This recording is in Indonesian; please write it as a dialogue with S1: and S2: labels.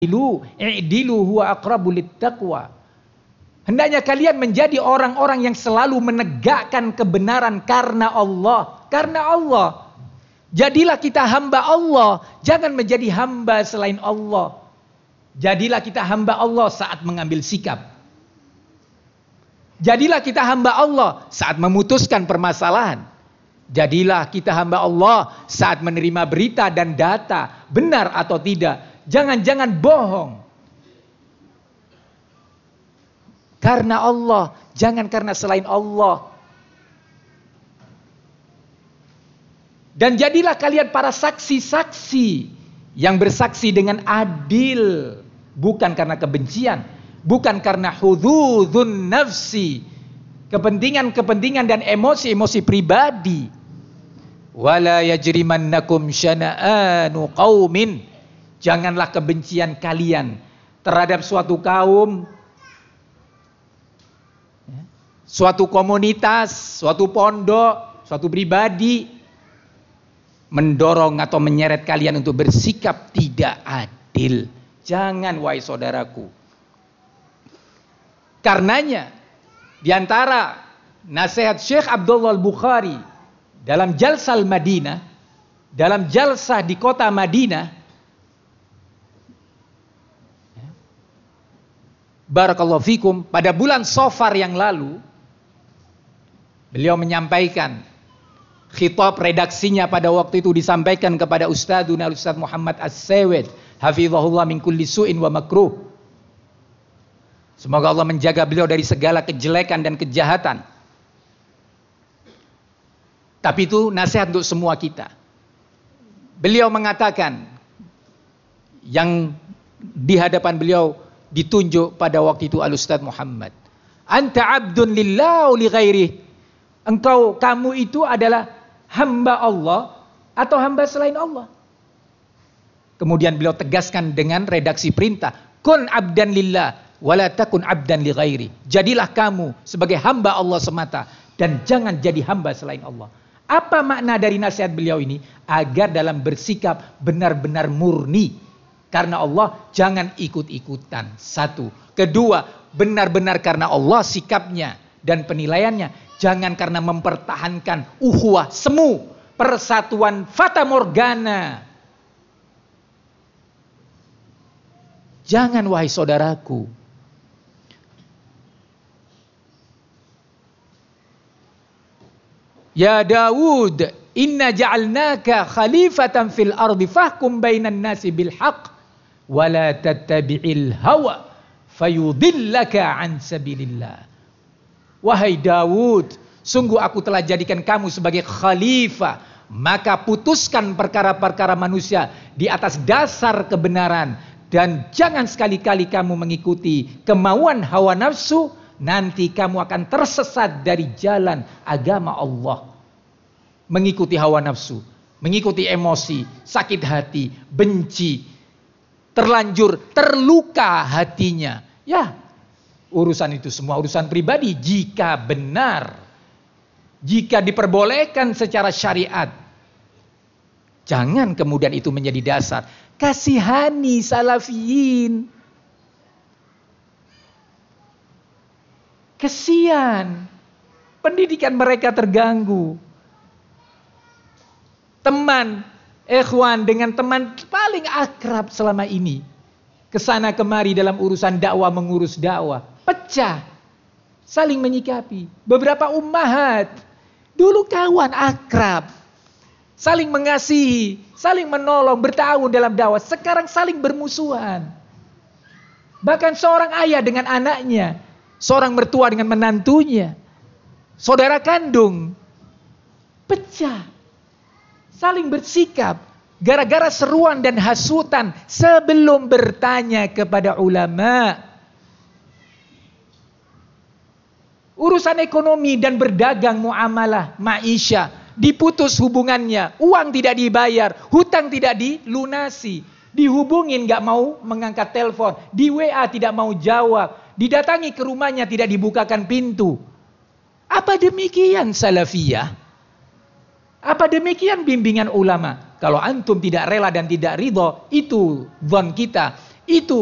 S1: i'dilu huwa aqrabu littaqwa. Hendaknya kalian menjadi orang-orang yang selalu menegakkan kebenaran karena Allah. Karena Allah. Jadilah kita hamba Allah, jangan menjadi hamba selain Allah. Jadilah kita hamba Allah saat mengambil sikap. Jadilah kita hamba Allah saat memutuskan permasalahan. Jadilah kita hamba Allah saat menerima berita dan data, benar atau tidak. Jangan-jangan bohong. Karena Allah, jangan karena selain Allah. Dan jadilah kalian para saksi-saksi yang bersaksi dengan adil, bukan karena kebencian, bukan karena hudzudzun nafsi, kepentingan-kepentingan dan emosi-emosi pribadi. Wala yajrimannakum syana'anu qaumin, janganlah kebencian kalian terhadap suatu kaum, suatu komunitas, suatu pondok, suatu pribadi mendorong atau menyeret kalian untuk bersikap tidak adil. Jangan, wahai saudaraku. Karenanya di antara nasihat Syekh Abdullah Al-Bukhari dalam Jalsah Madinah, dalam jalsah di kota Madinah, barakallahu fikum, pada bulan Safar yang lalu, beliau menyampaikan khitab redaksinya pada waktu itu disampaikan kepada Ustadzuna Ustadz Muhammad As-Sewed hafizahullah min kulli su'in wa makruh. Semoga Allah menjaga beliau dari segala kejelekan dan kejahatan. Tapi itu nasihat untuk semua kita. Beliau mengatakan, yang di hadapan beliau ditunjuk pada waktu itu Al-Ustadz Muhammad, anta abdun lillah li ghairi. Kamu itu adalah hamba Allah atau hamba selain Allah. Kemudian beliau tegaskan dengan redaksi perintah, kun abdan lillah wala takun abdan li ghairi. Jadilah kamu sebagai hamba Allah semata dan jangan jadi hamba selain Allah. Apa makna dari nasihat beliau ini? Agar dalam bersikap benar-benar murni karena Allah, jangan ikut-ikutan. Satu. Kedua, benar-benar karena Allah sikapnya dan penilaiannya. Jangan karena mempertahankan ukhuwah semu, persatuan fata morgana. Jangan, wahai saudaraku. Ya Daud, inna ja'alnaka khalifatan fil ardi fahkum bainan nasi bil haqq wa la tattabi'il hawa fayudillaka an sabilillah. Wahai Daud, sungguh aku telah jadikan kamu sebagai khalifah, maka putuskan perkara-perkara manusia di atas dasar kebenaran dan jangan sekali-kali kamu mengikuti kemauan hawa nafsu, nanti kamu akan tersesat dari jalan agama Allah. Mengikuti hawa nafsu, mengikuti emosi, sakit hati, benci, terlanjur terluka hatinya. Ya, urusan itu semua urusan pribadi jika benar, jika diperbolehkan secara syariat. Jangan kemudian itu menjadi dasar. Kasihani salafiyin. Kesian, pendidikan mereka terganggu. Teman, ikhwan dengan teman paling akrab selama ini, kesana kemari dalam urusan dakwah, mengurus dakwah, pecah, saling menyikapi. Beberapa ummahat dulu kawan akrab, saling mengasihi, saling menolong, bertahun dalam dakwah, sekarang saling bermusuhan. Bahkan seorang ayah dengan anaknya, seorang mertua dengan menantunya, saudara kandung, pecah, saling bersikap gara-gara seruan dan hasutan sebelum bertanya kepada ulama. Urusan ekonomi dan berdagang, muamalah, maisha, diputus hubungannya, uang tidak dibayar, hutang tidak dilunasi, dihubungin gak mau mengangkat telepon, di WA tidak mau jawab, didatangi ke rumahnya tidak dibukakan pintu. Apa demikian salafiyah? Apa demikian bimbingan ulama? Kalau antum tidak rela dan tidak ridho, itu dzon kita, Itu